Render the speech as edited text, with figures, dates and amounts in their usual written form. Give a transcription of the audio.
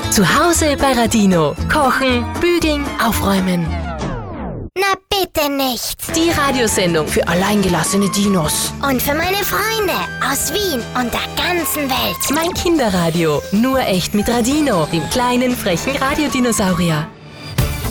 Zu Hause bei Radino. Kochen, bügeln, aufräumen. Na bitte nicht. Die Radiosendung für alleingelassene Dinos. Und für meine Freunde aus Wien und der ganzen Welt. Mein Kinderradio. Nur echt mit Radino, dem kleinen, frechen Radiodinosaurier.